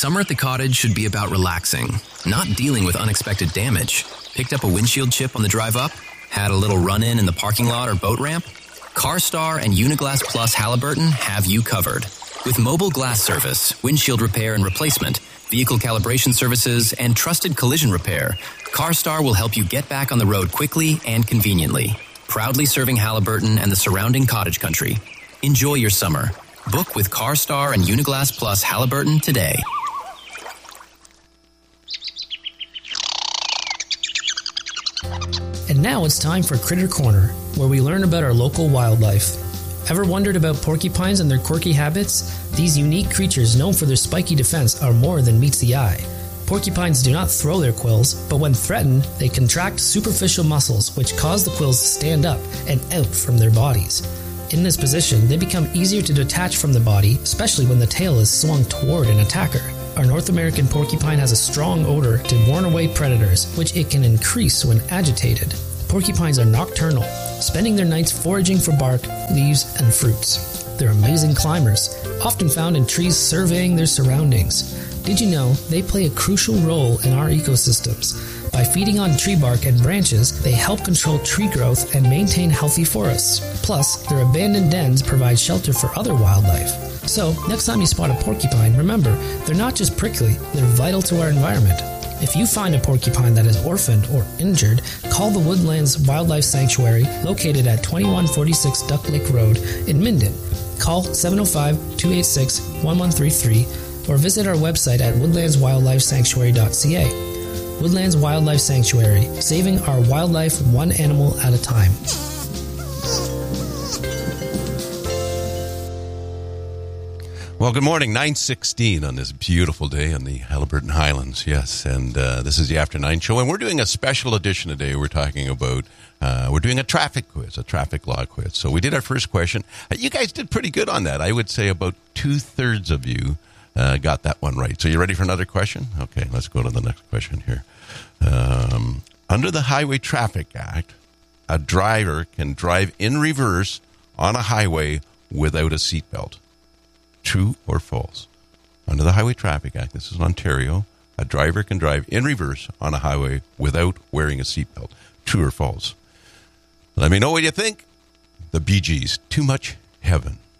Summer at the cottage should be about relaxing, not dealing with unexpected damage. Picked up a windshield chip on the drive up? Had a little run-in in the parking lot or boat ramp? CarStar and Uniglass Plus Halliburton have you covered. With mobile glass service, windshield repair and replacement, vehicle calibration services, and trusted collision repair, CarStar will help you get back on the road quickly and conveniently. Proudly serving Halliburton and the surrounding cottage country. Enjoy your summer. Book with CarStar and Uniglass Plus Halliburton today. And now it's time for Critter Corner, where we learn about our local wildlife. Ever wondered about porcupines and their quirky habits? These unique creatures known for their spiky defense are more than meets the eye. Porcupines do not throw their quills, but when threatened, they contract superficial muscles which cause the quills to stand up and out from their bodies. In this position, they become easier to detach from the body, especially when the tail is swung toward an attacker. Our North American porcupine has a strong odor to warn away predators, which it can increase when agitated. Porcupines are nocturnal, spending their nights foraging for bark, leaves, and fruits. They're amazing climbers, often found in trees surveying their surroundings. Did you know they play a crucial role in our ecosystems? By feeding on tree bark and branches, they help control tree growth and maintain healthy forests. Plus, their abandoned dens provide shelter for other wildlife. So, next time you spot a porcupine, remember, they're not just prickly, they're vital to our environment. If you find a porcupine that is orphaned or injured, call the Woodlands Wildlife Sanctuary located at 2146 Duck Lake Road in Minden. Call 705-286-1133 or visit our website at woodlandswildlifesanctuary.ca. Woodlands Wildlife Sanctuary, saving our wildlife one animal at a time. Well, good morning, 9:16 on this beautiful day on the Halliburton Highlands. Yes, and this is the After 9 show, and we're doing a special edition today. We're talking about, we're doing a traffic quiz, a traffic law quiz. So we did our first question. You guys did pretty good on that. I would say about 2/3 of you got that one right. So you ready for another question? Okay, let's go to the next question here. Under the Highway Traffic Act, a driver can drive in reverse on a highway without a seatbelt. True or false? Under the Highway Traffic Act, this is in Ontario, a driver can drive in reverse on a highway without wearing a seatbelt. True or false? Let me know what you think. The Bee Gees, Too Much Heaven.